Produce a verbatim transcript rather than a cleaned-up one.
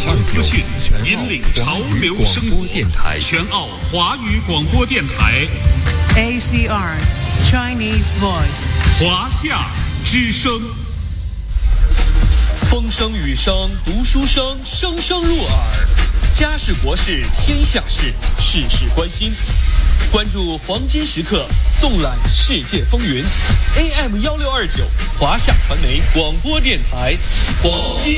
资讯，引领潮流生活。全澳华语广播电台 A C R Chinese Voice 华夏之声。 风声雨声读书声，声声入耳。家事国事天下事，事事关心。关注黄金时刻，纵览世界风云。A M 幺六二九华夏传媒广播电台，黄金